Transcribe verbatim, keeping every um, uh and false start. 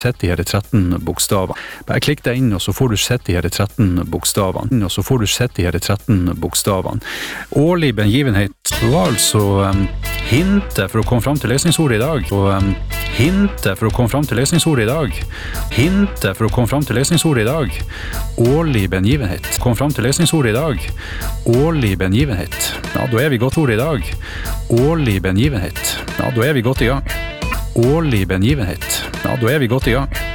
sett de her tretten bokstavene. Bare klikk deg inn, og så får du sett de her tretten bokstavene. Og så får du sett de her tretten bokstavene. Årlig begivenhet var altså um, hintet for å komme frem til lesningsordet i dag. Og um, hintet for å komme frem til lesningsordet i dag. Hintet for å komme frem til lesningsordet i dag. Årlig begivenhet. Kom frem til lesningsordet i dag. Årlig begivenhet. Ja, da er vi godt ord i dag. Årlig begivenhet. Ja, da er vi godt i gang. Årlig begivenhet. Ja, da er vi godt i gang.